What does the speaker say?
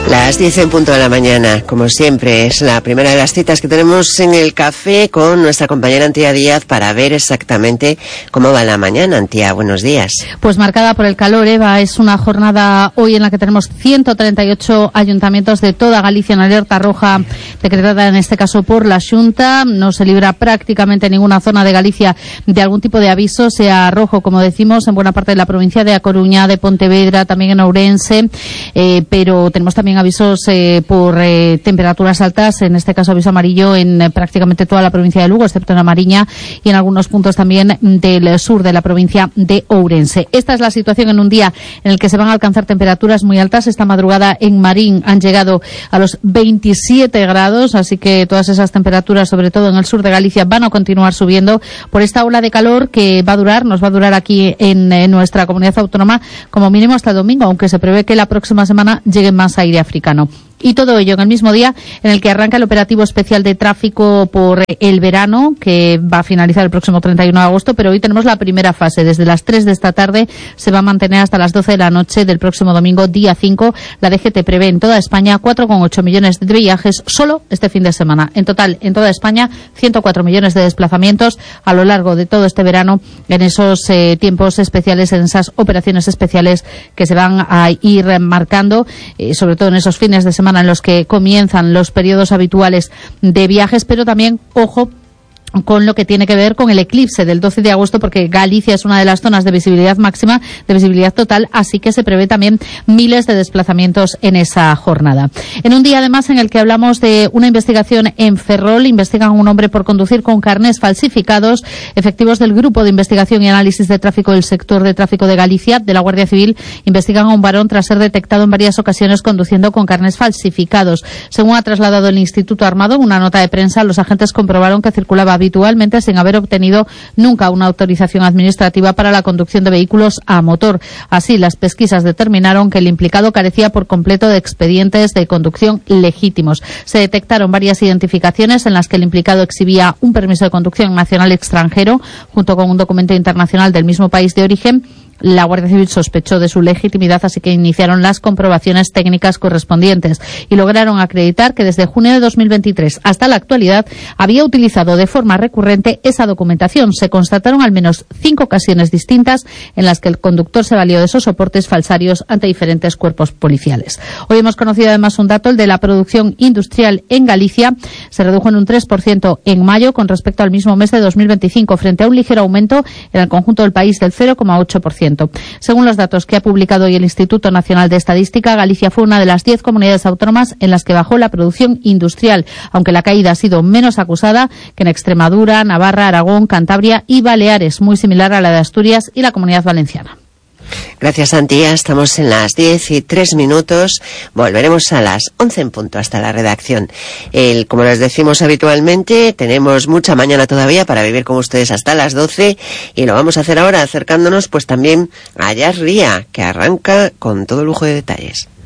Las 10 en punto de la mañana, como siempre, es la primera de las citas que tenemos en el café con nuestra compañera Antía Díaz para ver exactamente cómo va la mañana. Antía, buenos días. Pues marcada por el calor, Eva, es una jornada hoy en la que tenemos 138 ayuntamientos de toda Galicia en alerta roja, decretada en este caso por la Xunta. No se libra prácticamente ninguna zona de Galicia de algún tipo de aviso, sea rojo, como decimos, en buena parte de la provincia de A Coruña, de Pontevedra, también en Ourense, pero tenemos también avisos por temperaturas altas, en este caso aviso amarillo en prácticamente toda la provincia de Lugo, excepto en A Mariña, y en algunos puntos también del sur de la provincia de Ourense. Esta es la situación en un día en el que se van a alcanzar temperaturas muy altas. Esta madrugada en Marín han llegado a los 27 grados, así que todas esas temperaturas, sobre todo en el sur de Galicia, van a continuar subiendo por esta ola de calor que nos va a durar aquí en nuestra comunidad autónoma como mínimo hasta el domingo, aunque se prevé que la próxima semana llegue más aire africano. Y todo ello en el mismo día en el que arranca el operativo especial de tráfico por el verano, que va a finalizar el próximo 31 de agosto, pero hoy tenemos la primera fase. Desde las 3 de esta tarde se va a mantener hasta las 12 de la noche del próximo domingo, día 5. La DGT prevé en toda España 4,8 millones de viajes solo este fin de semana. En total, en toda España, 104 millones de desplazamientos a lo largo de todo este verano en esos tiempos especiales, en esas operaciones especiales que se van a ir marcando, sobre todo en esos fines de semana en los que comienzan los periodos habituales de viajes, pero también, ojo, con lo que tiene que ver con el eclipse del 12 de agosto, porque Galicia es una de las zonas de visibilidad máxima, de visibilidad total, así que se prevé también miles de desplazamientos en esa jornada. En un día, además, en el que hablamos de una investigación en Ferrol, investigan a un hombre por conducir con carnés falsificados. Efectivos del Grupo de Investigación y Análisis de Tráfico del Sector de Tráfico de Galicia, de la Guardia Civil, investigan a un varón tras ser detectado en varias ocasiones conduciendo con carnés falsificados. Según ha trasladado el Instituto Armado en una nota de prensa, los agentes comprobaron que circulaba habitualmente sin haber obtenido nunca una autorización administrativa para la conducción de vehículos a motor. Así, las pesquisas determinaron que el implicado carecía por completo de expedientes de conducción legítimos. Se detectaron varias identificaciones en las que el implicado exhibía un permiso de conducción nacional extranjero junto con un documento internacional del mismo país de origen. La Guardia Civil sospechó de su legitimidad, así que iniciaron las comprobaciones técnicas correspondientes y lograron acreditar que desde junio de 2023 hasta la actualidad había utilizado de forma recurrente esa documentación. Se constataron al menos 5 ocasiones distintas en las que el conductor se valió de esos soportes falsarios ante diferentes cuerpos policiales. Hoy hemos conocido además un dato, el de la producción industrial en Galicia. Se redujo en un 3% en mayo con respecto al mismo mes de 2025, frente a un ligero aumento en el conjunto del país del 0,8%. Según los datos que ha publicado hoy el Instituto Nacional de Estadística, Galicia fue una de las 10 comunidades autónomas en las que bajó la producción industrial, aunque la caída ha sido menos acusada que en Extremadura, Navarra, Aragón, Cantabria y Baleares, muy similar a la de Asturias y la Comunidad Valenciana. Gracias, Antía. Estamos en las 10:03. Volveremos a las 11 en punto hasta la redacción. Como les decimos habitualmente, tenemos mucha mañana todavía para vivir con ustedes hasta las 12 y lo vamos a hacer ahora acercándonos pues también a Jazz Ría, que arranca con todo lujo de detalles.